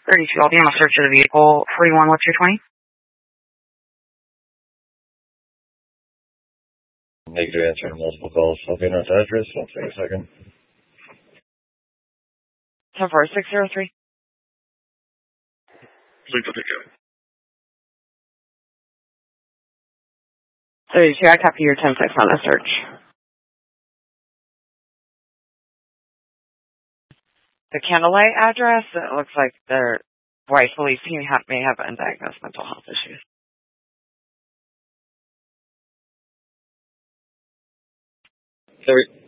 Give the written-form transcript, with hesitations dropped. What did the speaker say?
32, I'll be on a search of the vehicle. 41, what's your 20? Negative, answering multiple calls. I'll be on that address. I'll take a second. 10603. Please take it. 32, I copy your 10-6 on the search. The Candlelight address, it looks like their wife believes he may have undiagnosed mental health issues. Sorry.